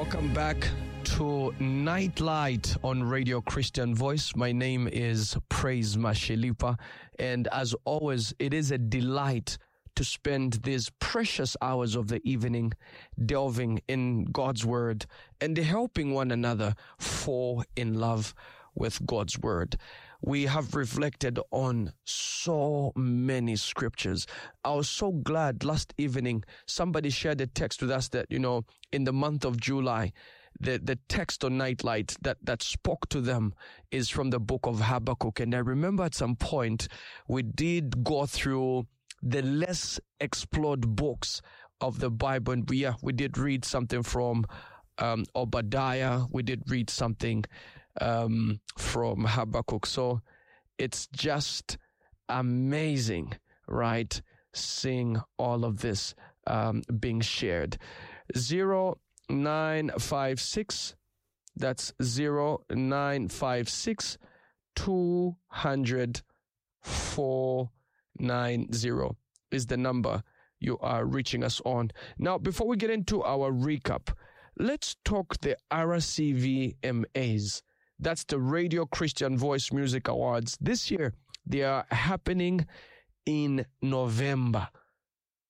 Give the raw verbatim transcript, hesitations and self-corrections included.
Welcome back to Nightlight on Radio Christian Voice. My name is Praise Mashilipa, and as always, it is a delight to spend these precious hours of the evening delving in God's Word and helping one another fall in love with God's Word. We have reflected on so many scriptures. I was so glad last evening somebody shared a text with us that, you know, in the month of July, the, the text on Nightlight that, that spoke to them is from the book of Habakkuk. And I remember at some point we did go through the less explored books of the Bible. And we, yeah, we did read something from um, Obadiah. We did read something um, from Habakkuk. So it's just amazing, right? Seeing all of this um, being shared. Zero nine five six. That's zero nine five six two hundred four nine zero is the number you are reaching us on. Now, before we get into our recap, let's talk the R C V M As. That's the Radio Christian Voice Music Awards. This year, they are happening in November.